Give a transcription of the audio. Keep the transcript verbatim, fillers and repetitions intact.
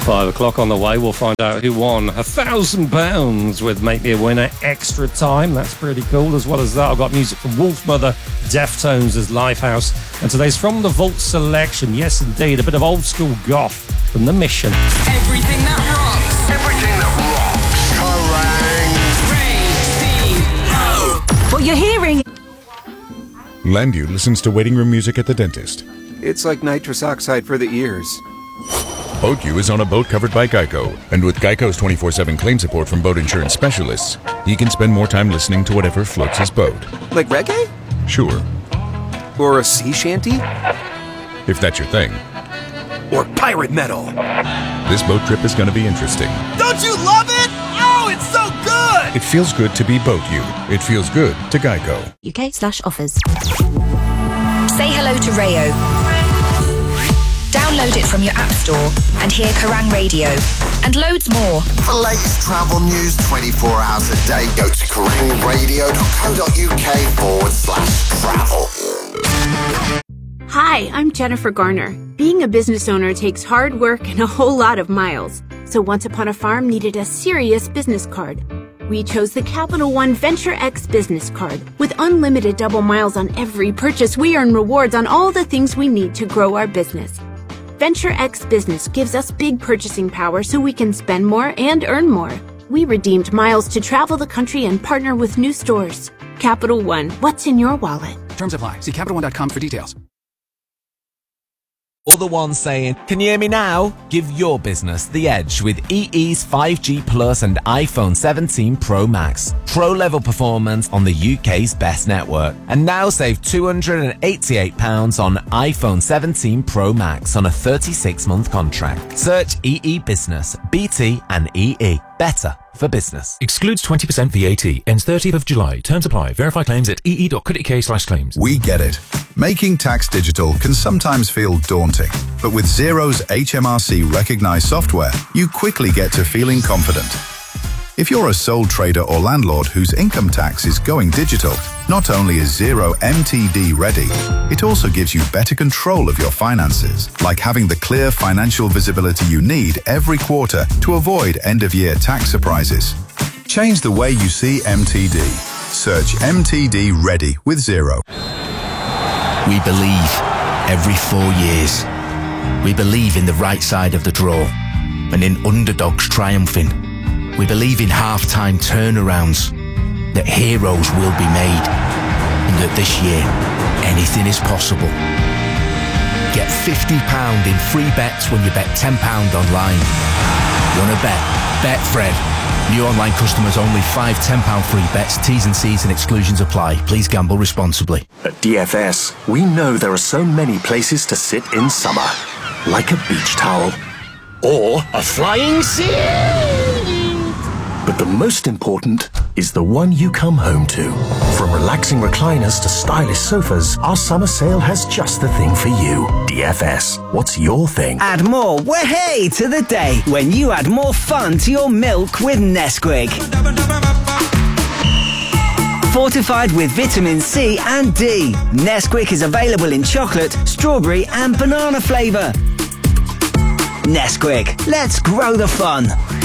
Five o'clock on the way. We'll find out who won a thousand pounds with Make Me a Winner Extra Time. That's pretty cool. As well as that, I've got music from Wolfmother, Deftones as Lifehouse. And today's from the Vault Selection. Yes, indeed, a bit of old school goth from The Mission. Everything that rocks. Everything that rocks. Ray, C, O. What you're hearing. Landu listens to waiting room music at the dentist. It's like nitrous oxide for the ears. Boat U is on a boat covered by Geico. And with Geico's twenty-four seven claim support from boat insurance specialists, he can spend more time listening to whatever floats his boat. Like reggae? Sure. Or a sea shanty? If that's your thing. Or pirate metal? This boat trip is going to be interesting. Don't you love it? Oh, it's so good! It feels good to be Boat U. It feels good to Geico. U K slash offers. Say hello to Rayo. Download it from your app store and hear Kerrang Radio and loads more. For the latest travel news twenty-four hours a day, go to kerrang radio dot co dot uk forward slash travel. Hi, I'm Jennifer Garner. Being a business owner takes hard work and a whole lot of miles. So Once Upon a Farm needed a serious business card. We chose the Capital One Venture X business card. With unlimited double miles on every purchase, we earn rewards on all the things we need to grow our business. Venture X Business gives us big purchasing power so we can spend more and earn more. We redeemed miles to travel the country and partner with new stores. Capital One, what's in your wallet? Terms apply. See Capital One dot com for details. All the ones saying, can you hear me now? Give your business the edge with E E's five G Plus and iPhone seventeen Pro Max. Pro-level performance on the U K's best network. And now save two hundred eighty-eight pounds on iPhone seventeen Pro Max on a thirty-six month contract. Search E E Business, B T and E E. Better for business. Excludes twenty percent V A T. Ends thirtieth of July. Terms apply. Verify claims at ee dot co dot uk slash claims. We get it. Making tax digital can sometimes feel daunting, but with Xero's H M R C recognized software, you quickly get to feeling confident. If you're a sole trader or landlord whose income tax is going digital, not only is Xero M T D ready, it also gives you better control of your finances, like having the clear financial visibility you need every quarter to avoid end-of-year tax surprises. Change the way you see M T D. Search M T D Ready with Xero. We believe every four years. We believe in the right side of the draw and in underdogs triumphing. We believe in half-time turnarounds, that heroes will be made, and that this year, anything is possible. Get fifty pounds in free bets when you bet ten pounds online. Wanna bet? Betfred. New online customers only. Five ten pounds free bets. T's and C's and exclusions apply. Please gamble responsibly. At D F S, we know there are so many places to sit in summer. Like a beach towel. Or a flying sea! But the most important is the one you come home to. From relaxing recliners to stylish sofas, our summer sale has just the thing for you. D F S, what's your thing? Add more way to the day when you add more fun to your milk with Nesquik. Fortified with vitamin C and D, Nesquik is available in chocolate, strawberry and banana flavour. Nesquik, let's grow the fun.